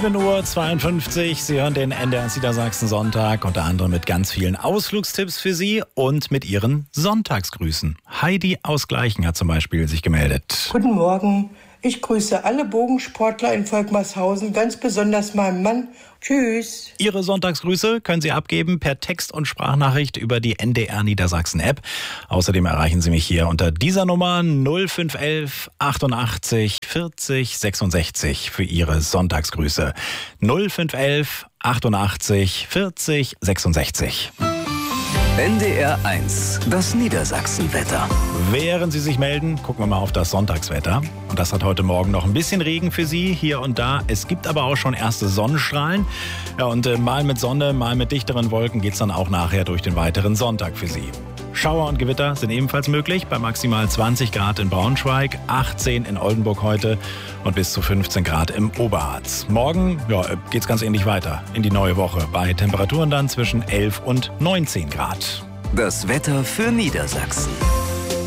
7:52 Uhr. Sie hören den NDR Niedersachsen Sonntag, unter anderem mit ganz vielen Ausflugstipps für Sie und mit Ihren Sonntagsgrüßen. Heidi aus Gleichen hat zum Beispiel sich gemeldet. Guten Morgen. Ich grüße alle Bogensportler in Volkmarshausen, ganz besonders meinen Mann. Tschüss. Ihre Sonntagsgrüße können Sie abgeben per Text- und Sprachnachricht über die NDR Niedersachsen App. Außerdem erreichen Sie mich hier unter dieser Nummer 0511 88 40 66 für Ihre Sonntagsgrüße. 0511 88 40 66. NDR 1, das Niedersachsenwetter. Während Sie sich melden, gucken wir mal auf das Sonntagswetter. Und das hat heute Morgen noch ein bisschen Regen für Sie, hier und da. Es gibt aber auch schon erste Sonnenstrahlen. Ja, und mal mit Sonne, mal mit dichteren Wolken geht es dann auch nachher durch den weiteren Sonntag für Sie. Schauer und Gewitter sind ebenfalls möglich, bei maximal 20 Grad in Braunschweig, 18 in Oldenburg heute und bis zu 15 Grad im Oberharz. Morgen geht's ganz ähnlich weiter in die neue Woche, bei Temperaturen dann zwischen 11 und 19 Grad. Das Wetter für Niedersachsen.